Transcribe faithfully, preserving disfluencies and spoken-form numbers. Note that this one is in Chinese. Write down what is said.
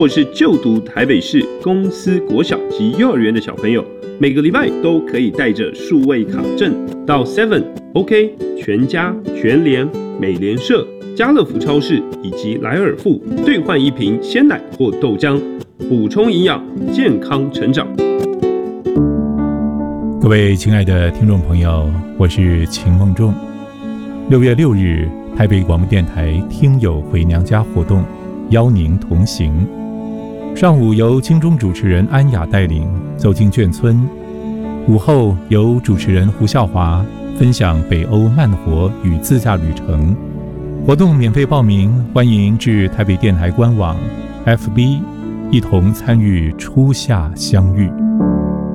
或是就读台北市公司国小及幼儿园的小朋友，每个礼拜都可以带着数位卡证到 seven、OK、全家、全联、美联社、家乐福超市以及莱尔富兑换一瓶鲜奶或豆浆，补充营养，健康成长。 各位亲爱的听众朋友，我是秦梦仲。六月六日，台北广播电台听友回娘家活动，邀您同行。上午由金钟主持人安雅带领走进眷村，午后由主持人胡孝华分享北欧慢活与自驾旅程。活动免费报名，欢迎至台北电台官网 F B 一同参与初夏相遇。